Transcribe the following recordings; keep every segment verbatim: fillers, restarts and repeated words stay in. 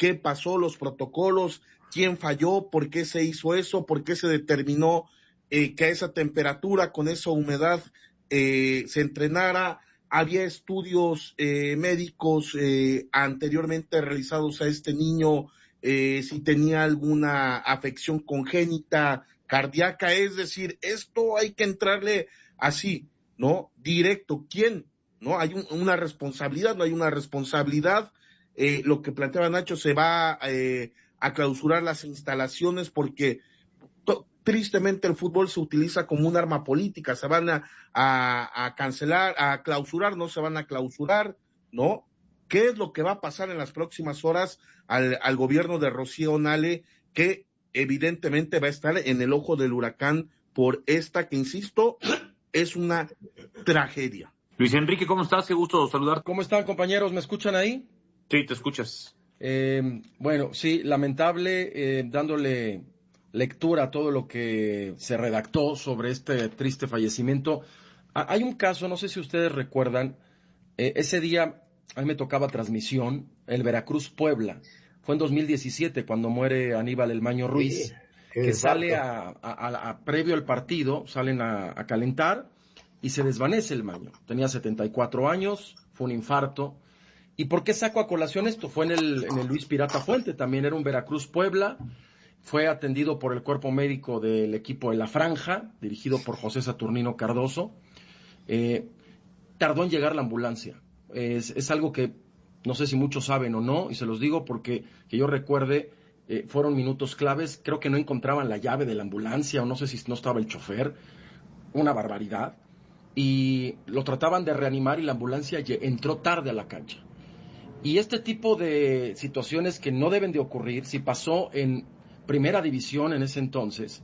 qué pasó, los protocolos, quién falló, por qué se hizo eso, por qué se determinó eh, que a esa temperatura, con esa humedad, eh, se entrenara. Había estudios eh, médicos eh, anteriormente realizados a este niño, eh, si tenía alguna afección congénita, cardíaca, es decir, esto hay que entrarle así, ¿no? Directo. ¿Quién? ¿No? Hay un, una responsabilidad, no hay una responsabilidad. Eh, lo que planteaba Nacho, se va eh, a clausurar las instalaciones porque to, tristemente el fútbol se utiliza como un arma política, se van a, a, a cancelar, a clausurar, no se van a clausurar, ¿no? ¿Qué es lo que va a pasar en las próximas horas al, al gobierno de Rocío Nale, que evidentemente va a estar en el ojo del huracán por esta que, insisto, es una tragedia? Luis Enrique, ¿cómo estás? Qué gusto saludar. ¿Cómo están, compañeros? ¿Me escuchan ahí? Sí, te escuchas. Eh, bueno, sí, lamentable, eh, dándole lectura a todo lo que se redactó sobre este triste fallecimiento. Ah, hay un caso, no sé si ustedes recuerdan, eh, ese día a mí me tocaba transmisión, el Veracruz-Puebla. Fue en dos mil diecisiete cuando muere Aníbal El Maño Ruiz, sí, que sale a, a, a, a previo al partido, salen a, a calentar y se desvanece El Maño. Tenía setenta y cuatro años, fue un infarto. ¿Y por qué saco a colación esto? Fue en el, en el Luis Pirata Fuente, también era un Veracruz-Puebla. Fue atendido por el cuerpo médico del equipo de La Franja, dirigido por José Saturnino Cardoso. Eh, tardó en llegar la ambulancia. Es, es algo que no sé si muchos saben o no, y se los digo porque que yo recuerde, eh, fueron minutos claves. Creo que no encontraban la llave de la ambulancia, o no sé si no estaba el chofer. Una barbaridad. Y lo trataban de reanimar y la ambulancia entró tarde a la cancha. Y este tipo de situaciones que no deben de ocurrir, si pasó en primera división en ese entonces,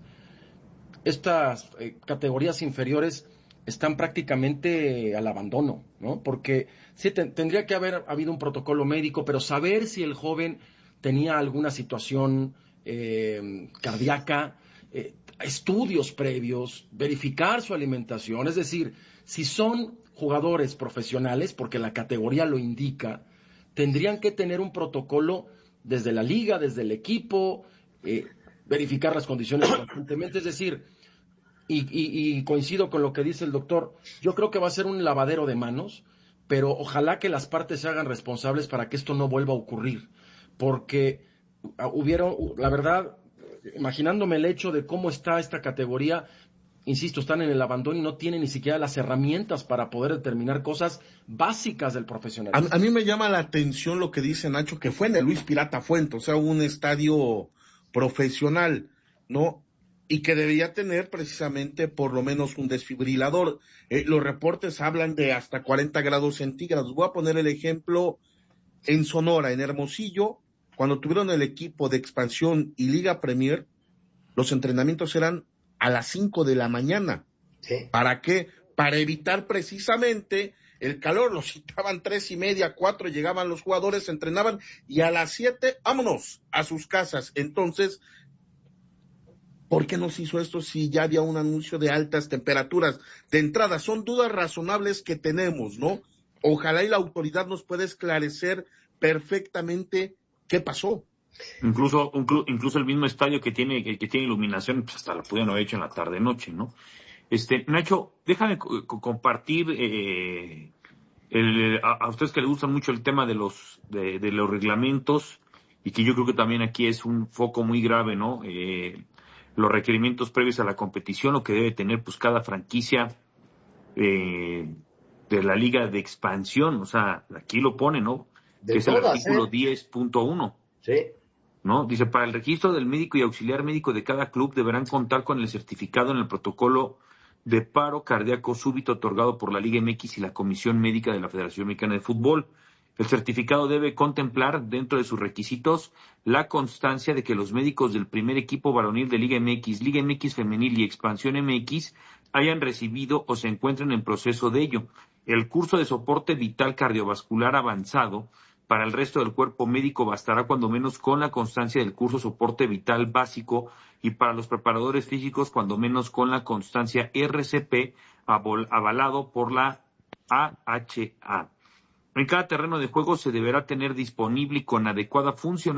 estas eh, categorías inferiores están prácticamente al abandono, ¿no? Porque sí, te, tendría que haber habido un protocolo médico, pero saber si el joven tenía alguna situación eh, cardíaca, eh, estudios previos, verificar su alimentación, es decir, si son jugadores profesionales, porque la categoría lo indica, tendrían que tener un protocolo desde la liga, desde el equipo, eh, verificar las condiciones constantemente, es decir, y, y, y coincido con lo que dice el doctor, yo creo que va a ser un lavadero de manos, pero ojalá que las partes se hagan responsables para que esto no vuelva a ocurrir, porque hubieron, la verdad, imaginándome el hecho de cómo está esta categoría, insisto, están en el abandono y no tienen ni siquiera las herramientas para poder determinar cosas básicas del profesionalismo. A, a mí me llama la atención lo que dice Nacho, que fue en el Luis Pirata Fuente, o sea, un estadio profesional, ¿no? Y que debería tener precisamente por lo menos un desfibrilador. Eh, los reportes hablan de hasta cuarenta grados centígrados. Voy a poner el ejemplo en Sonora, en Hermosillo, cuando tuvieron el equipo de expansión y Liga Premier, los entrenamientos eran a las cinco de la mañana. Sí. ¿Para qué? Para evitar precisamente el calor. Los citaban tres y media, cuatro, llegaban los jugadores, se entrenaban y a las siete, vámonos a sus casas. Entonces, ¿por qué no se hizo esto si ya había un anuncio de altas temperaturas? De entrada, son dudas razonables que tenemos, ¿no? Ojalá y la autoridad nos pueda esclarecer perfectamente qué pasó. Incluso, incluso el mismo estadio que tiene, que, que tiene iluminación, pues hasta lo pudieron haber hecho en la tarde-noche, ¿no? Este, Nacho, déjame co- compartir, eh, el, a, a ustedes que les gusta mucho el tema de los, de, de los reglamentos, y que yo creo que también aquí es un foco muy grave, ¿no? Eh, los requerimientos previos a la competición, lo que debe tener pues cada franquicia eh, de la liga de expansión, o sea, aquí lo pone, ¿no? De que es todas, el artículo ¿eh? diez punto uno. Sí. ¿No? Dice, para el registro del médico y auxiliar médico de cada club deberán contar con el certificado en el protocolo de paro cardíaco súbito otorgado por la Liga M X y la Comisión Médica de la Federación Mexicana de Fútbol. El certificado debe contemplar dentro de sus requisitos la constancia de que los médicos del primer equipo varonil de Liga M X, Liga M X Femenil y Expansión M X hayan recibido o se encuentren en proceso de ello el curso de soporte vital cardiovascular avanzado. Para el resto del cuerpo médico bastará cuando menos con la constancia del curso soporte vital básico y para los preparadores físicos cuando menos con la constancia R C P avalado por la A H A. En cada terreno de juego se deberá tener disponible y con adecuada funcionalidad